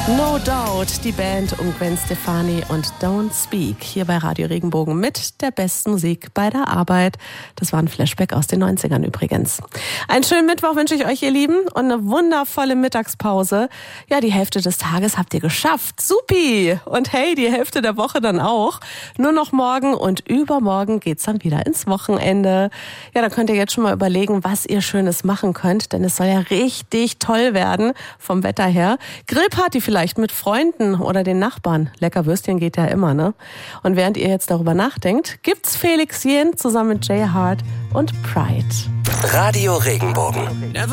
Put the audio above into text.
No Doubt, die Band um Gwen Stefani und Don't Speak hier bei Radio Regenbogen mit der besten Musik bei der Arbeit. Das war ein Flashback aus den 90ern übrigens. Einen schönen Mittwoch wünsche ich euch, ihr Lieben, und eine wundervolle Mittagspause. Ja, die Hälfte des Tages habt ihr geschafft. Supi! Und hey, die Hälfte der Woche dann auch. Nur noch morgen und übermorgen geht's dann wieder ins Wochenende. Ja, da könnt ihr jetzt schon mal überlegen, was ihr Schönes machen könnt, denn es soll ja richtig toll werden vom Wetter her. Grillparty vielleicht mit Freunden oder den Nachbarn. Lecker Würstchen geht ja immer, ne? Und während ihr jetzt darüber nachdenkt, gibt's Felix Jähn zusammen mit Jay Hart und Pride. Radio Regenbogen.